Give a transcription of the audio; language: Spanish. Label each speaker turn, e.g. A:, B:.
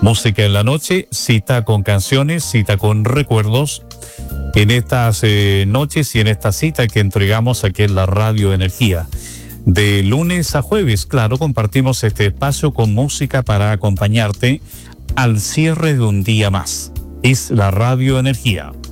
A: Música en la noche, cita con canciones, cita con recuerdos en estas noches y en esta cita que entregamos aquí en la Radio Energía. De lunes a jueves, claro, compartimos este espacio con música para acompañarte al cierre de un día más. Es la Radio Energía.